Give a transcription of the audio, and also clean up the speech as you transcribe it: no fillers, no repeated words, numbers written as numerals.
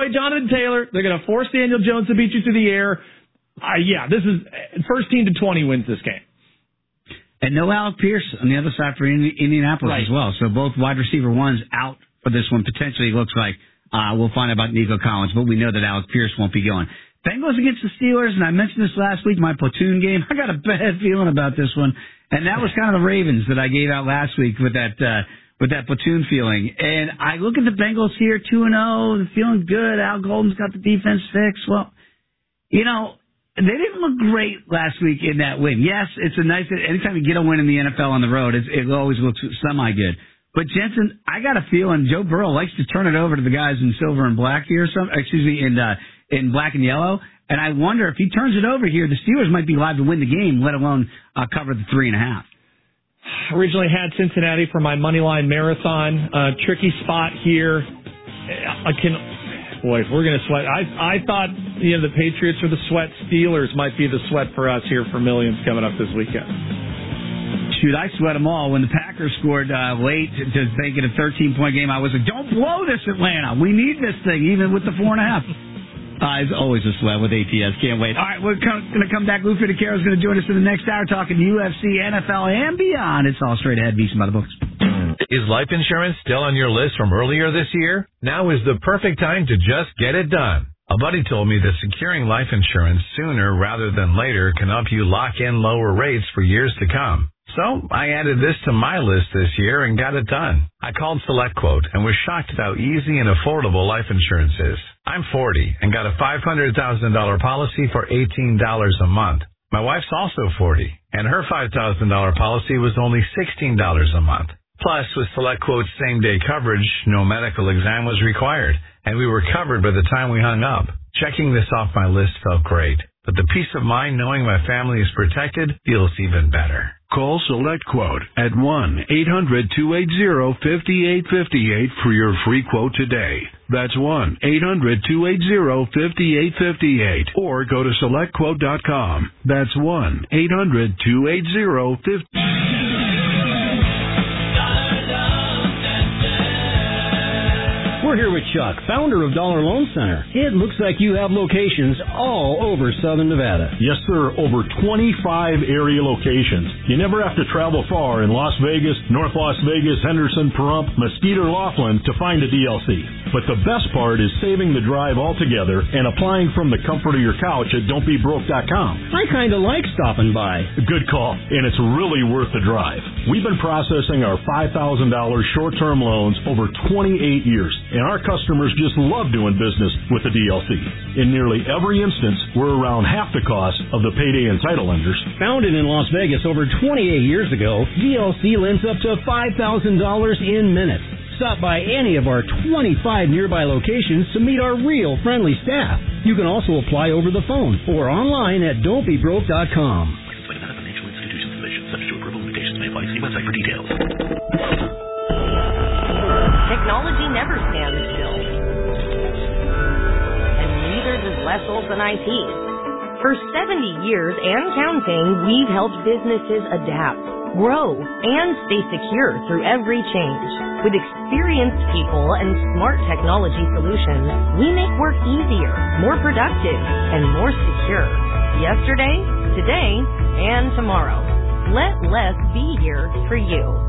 away Jonathan Taylor. They're going to force Daniel Jones to beat you through the air. This is first team to 20 wins this game. And no Alec Pierce on the other side for Indianapolis as well. So both wide receiver ones out for this one. Potentially looks like we'll find out about Nico Collins, but we know that Alec Pierce won't be going. Bengals against the Steelers, and I mentioned this last week, my platoon game. I got a bad feeling about this one. And that was kind of the Ravens that I gave out last week with that platoon feeling. And I look at the Bengals here, 2-0, feeling good. Al Golden's got the defense fixed. Well, they didn't look great last week in that win. Yes, it's a nice, anytime you get a win in the NFL on the road, it always looks semi-good. But Jensen, I got a feeling Joe Burrow likes to turn it over to the guys in silver and black here, in black and yellow. And I wonder if he turns it over here, the Steelers might be live to win the game, let alone cover the 3.5. Originally had Cincinnati for my Moneyline Marathon. Tricky spot here. Boy, if we're going to sweat. I thought the Patriots or the sweat. Steelers might be the sweat for us here for millions coming up this weekend. Shoot, I sweat them all. When the Packers scored late to make it a 13-point game, I was like, don't blow this, Atlanta. We need this thing, even with the 4.5. It's always a sweat with ATS. Can't wait. All right, we're going to come back. Lou Fittipaldi is going to join us in the next hour talking UFC, NFL, and beyond. It's all straight ahead. VSiN by the books. Is life insurance still on your list from earlier this year? Now is the perfect time to just get it done. A buddy told me that securing life insurance sooner rather than later can help you lock in lower rates for years to come. So I added this to my list this year and got it done. I called SelectQuote and was shocked at how easy and affordable life insurance is. I'm 40 and got a $500,000 policy for $18 a month. My wife's also 40 and her $5,000 policy was only $16 a month. Plus, with SelectQuote's same-day coverage, no medical exam was required, and we were covered by the time we hung up. Checking this off my list felt great, but the peace of mind knowing my family is protected feels even better. Call SelectQuote at 1-800-280-5858 for your free quote today. That's 1-800-280-5858. Or go to SelectQuote.com. That's 1-800-280-5858. We're here with Chuck, founder of Dollar Loan Center. It looks like you have locations all over Southern Nevada. Yes, sir. Over 25 area locations. You never have to travel far in Las Vegas, North Las Vegas, Henderson, Pahrump, Mesquite, or Laughlin to find a DLC. But the best part is saving the drive altogether and applying from the comfort of your couch at don'tbebroke.com. I kind of like stopping by. Good call, and it's really worth the drive. We've been processing our $5,000 short-term loans over 28 years, and our customers just love doing business with the DLC. In nearly every instance, we're around half the cost of the payday and title lenders. Founded in Las Vegas over 28 years ago, DLC lends up to $5,000 in minutes. Stop by any of our 25 nearby locations to meet our real friendly staff. You can also apply over the phone or online at don'tbebroke.com. Licensed by Nevada Financial Institutions Division. Subject to approval, limitations may apply. See website for details. Technology never stands still. And neither does less than IT. For 70 years and counting, we've helped businesses adapt, grow, and stay secure through every change. With experienced people and smart technology solutions, we make work easier, more productive, and more secure. Yesterday, today, and tomorrow. Let less be here for you.